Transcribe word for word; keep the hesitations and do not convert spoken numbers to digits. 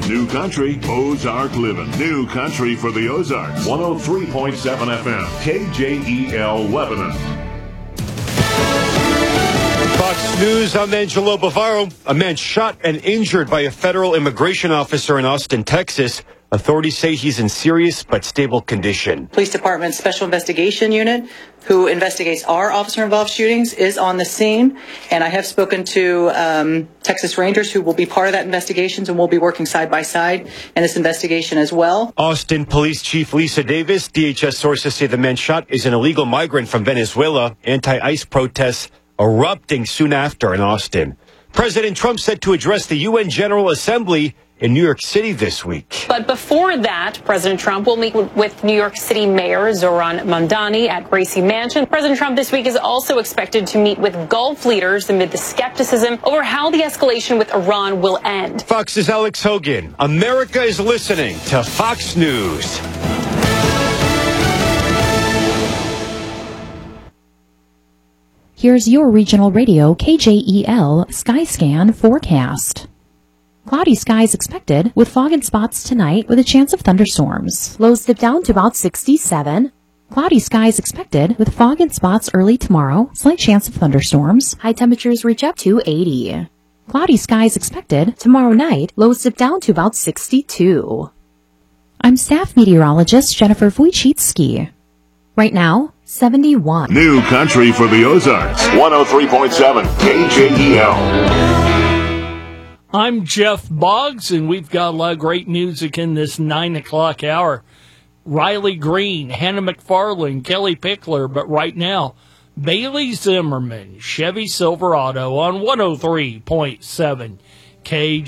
New Country, Ozark Living. New Country for the Ozarks. one oh three point seven F M. K J E L Lebanon. Fox News, I'm Angelo Bavaro. A man shot and injured by a federal immigration officer in Austin, Texas. Authorities say he's in serious but stable condition. Police Department Special Investigation Unit, who investigates our officer-involved shootings, is on the scene. And I have spoken to um, Texas Rangers, who will be part of that investigation, and we'll be working side by side in this investigation as well. Austin Police Chief Lisa Davis. D H S sources say the man shot is an illegal migrant from Venezuela. Anti-ICE protests erupting soon after in Austin. President Trump set to address the U N General Assembly in New York City this week. But before that, President Trump will meet with New York City Mayor Zohran Mamdani at Gracie Mansion. President Trump this week is also expected to meet with Gulf leaders amid the skepticism over how the escalation with Iran will end. Fox's Alex Hogan. America is listening to Fox News. Here's your regional radio K J E L Skyscan forecast. Cloudy skies expected with fog and spots tonight with a chance of thunderstorms. Lows dip down to about sixty-seven. Cloudy skies expected with fog and spots early tomorrow. Slight chance of thunderstorms. High temperatures reach up to eighty. Cloudy skies expected tomorrow night. Lows dip down to about sixty-two. I'm staff meteorologist Jennifer Wojcicki. Right now, seventy-one. New Country for the Ozarks. one oh three point seven K J E L. I'm Jeff Boggs, and we've got a lot of great music in this nine o'clock hour. Riley Green, Hannah McFarlane, Kelly Pickler, but right now, Bailey Zimmerman, Chevy Silverado on one oh three point seven K J.